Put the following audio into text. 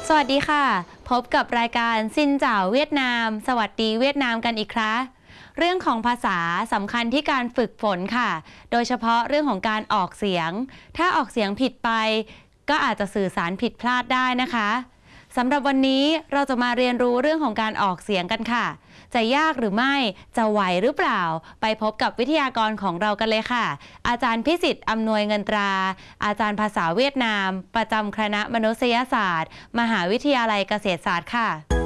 สวัสดีค่ะพบกับรายการซินเจ้าเวียดนามสวัสดีเวียดนามกันอีกครั้งเรื่องของภาษาสำคัญที่การฝึกฝนค่ะโดยเฉพาะเรื่องของการออกเสียงถ้าออกเสียงผิดไปก็อาจจะสื่อสารผิดพลาดได้นะคะสำหรับวันนี้เราจะมาเรียนรู้เรื่องของการออกเสียงกันค่ะจะยากหรือไม่จะไหวหรือเปล่าไปพบกับวิทยากรของเรากันเลยค่ะอาจารย์พิสิทธิ์อำนวยเงินตราอาจารย์ภาษาเวียดนามประจำคณะมนุษยศาสตร์มหาวิทยาลัยเกษตรศาสตร์ค่ะ